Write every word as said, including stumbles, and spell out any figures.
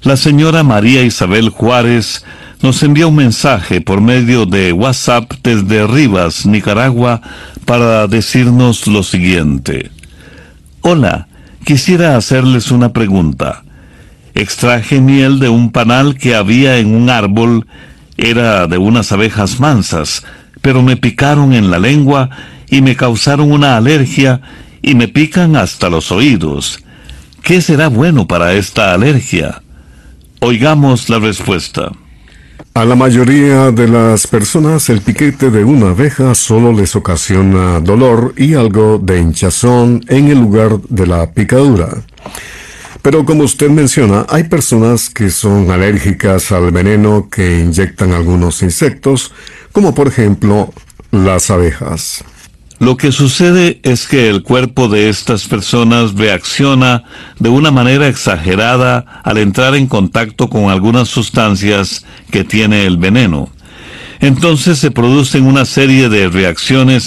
La señora María Isabel Juárez nos envía un mensaje por medio de WhatsApp desde Rivas, Nicaragua, para decirnos lo siguiente. Hola, quisiera hacerles una pregunta. Extraje miel de un panal que había en un árbol. Era de unas abejas mansas, pero me picaron en la lengua y me causaron una alergia y me pican hasta los oídos. ¿Qué será bueno para esta alergia? Oigamos la respuesta. A la mayoría de las personas el piquete de una abeja solo les ocasiona dolor y algo de hinchazón en el lugar de la picadura. Pero como usted menciona, hay personas que son alérgicas al veneno que inyectan algunos insectos, como por ejemplo las abejas. Lo que sucede es que el cuerpo de estas personas reacciona de una manera exagerada al entrar en contacto con algunas sustancias que tiene el veneno. Entonces se producen una serie de reacciones